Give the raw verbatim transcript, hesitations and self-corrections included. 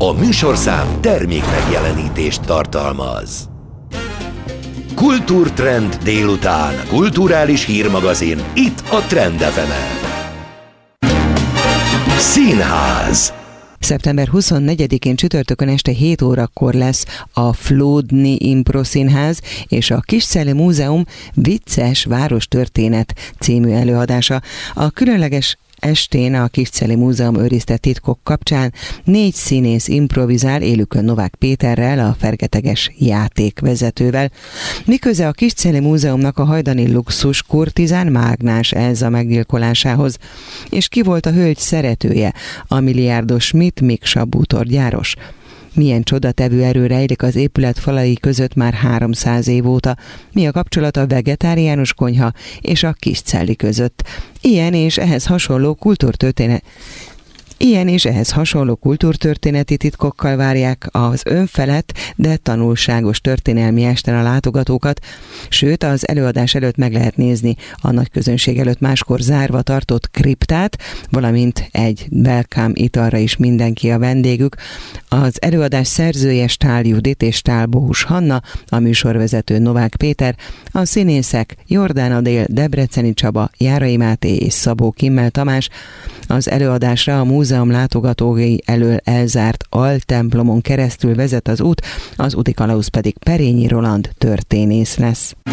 A műsorszám termék megjelenítést tartalmaz. Kultúrtrend délután, kulturális hírmagazin, itt a Trend ef emen. Színház. szeptember huszonnegyedikén csütörtökön este hét órakor lesz a Flódni Impro Színház és a Kiscelli Múzeum Vicces Várostörténet című előadása. A különleges estén a Kiscelli Múzeum őrizte titkok kapcsán négy színész improvizál, élükön Novák Péterrel, a fergeteges játékvezetővel. Miközben a Kiscelli Múzeumnak a hajdani luxus kurtizán mágnás Elza meggyilkolásához. És ki volt a hölgy szeretője, a milliárdos Schmidt Miksa bútorgyáros? Milyen csodatevő erő rejlik az épület falai között már háromszáz év óta? Mi a kapcsolat a vegetáriánus konyha és a Kiscelli között? Ilyen és ehhez hasonló kultúrtörténet... Ilyen és ehhez hasonló kultúrtörténeti titkokkal várják az önfelett, de tanulságos történelmi esten a látogatókat, sőt az előadás előtt meg lehet nézni a nagy közönség előtt máskor zárva tartott kriptát, valamint egy welcome italra is mindenki a vendégük. Az előadás szerzője Stál Judit és Stál Bohus Hanna, a műsorvezető Novák Péter, a színészek Jordán Adél, Debreceni Csaba, Járai Máté és Szabó Kimmel Tamás. Az előadásra a múzeum látogatói elől elzárt altemplomon keresztül vezet az út, az útikalauz pedig Perényi Roland történész lesz.